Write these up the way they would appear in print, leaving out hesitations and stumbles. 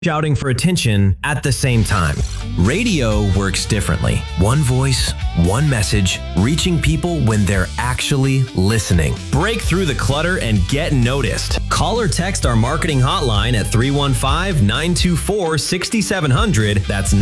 shouting for attention at the same time. Radio works differently. One voice, one message, reaching people when they're actually listening. Break through the clutter and get noticed. Call or text our marketing hotline at 315-924-6700. That's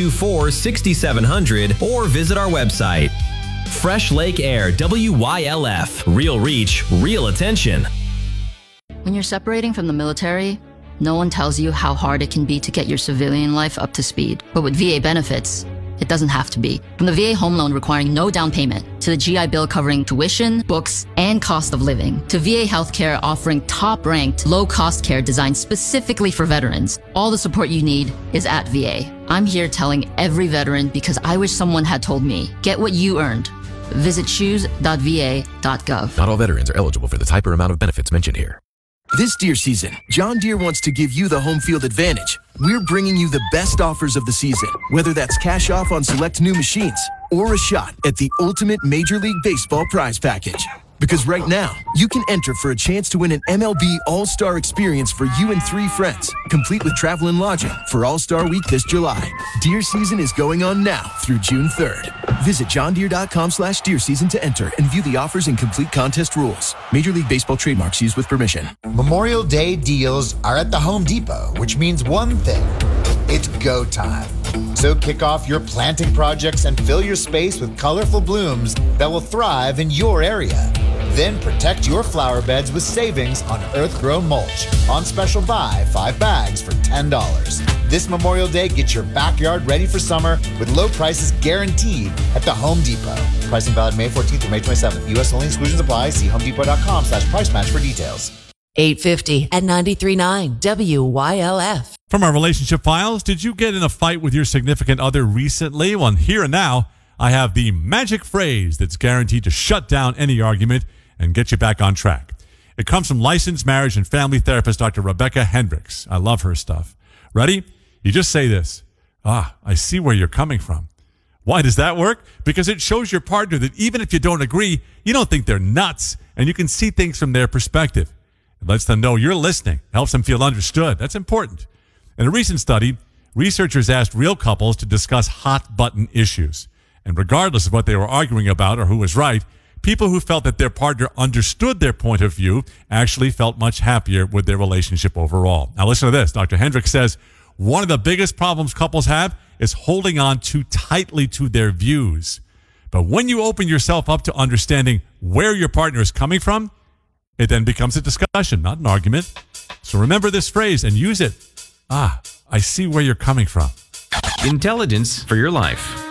924-6700. Or visit our website. Fresh Lake Air, WYLF. Real reach, real attention. When you're separating from the military, no one tells you how hard it can be to get your civilian life up to speed. But with VA benefits, it doesn't have to be. From the VA home loan requiring no down payment, to the GI Bill covering tuition, books, and cost of living, to VA healthcare offering top-ranked, low-cost care designed specifically for veterans, all the support you need is at VA. I'm here telling every veteran because I wish someone had told me, get what you earned. Visit choose.va.gov. Not all veterans are eligible for the type or amount of benefits mentioned here. This deer season, John Deere wants to give you the home field advantage. We're bringing you the best offers of the season, whether that's cash off on select new machines or a shot at the ultimate Major League Baseball prize package. Because right now, you can enter for a chance to win an MLB All-Star experience for you and 3 friends, complete with travel and lodging for All-Star Week this July. Deer season is going on now through June 3rd. Visit johndeere.com/deer season to enter and view the offers and complete contest rules. Major League Baseball trademarks used with permission. Memorial Day deals are at the Home Depot, which means one thing. It's go time. So kick off your planting projects and fill your space with colorful blooms that will thrive in your area. Then protect your flower beds with savings on earth-grown mulch. On special buy, 5 bags for $10. This Memorial Day, get your backyard ready for summer with low prices guaranteed at the Home Depot. Pricing valid May 14th through May 27th. U.S. only, exclusions apply. See homedepot.com/price match for details. 850 at 93.9 WYLF. From our relationship files, did you get in a fight with your significant other recently? Well, here and now, I have the magic phrase that's guaranteed to shut down any argument and get you back on track. It comes from licensed marriage and family therapist Dr. Rebecca Hendricks. I love her stuff. Ready? You just say this. I see where you're coming from. Why does that work? Because it shows your partner that even if you don't agree, you don't think they're nuts, and you can see things from their perspective. It lets them know you're listening, helps them feel understood. That's important. In a recent study, researchers asked real couples to discuss hot-button issues. And regardless of what they were arguing about or who was right, people who felt that their partner understood their point of view actually felt much happier with their relationship overall. Now listen to this. Dr. Hendricks says, one of the biggest problems couples have is holding on too tightly to their views. But when you open yourself up to understanding where your partner is coming from, it then becomes a discussion, not an argument. So remember this phrase and use it. I see where you're coming from. Intelligence for your life.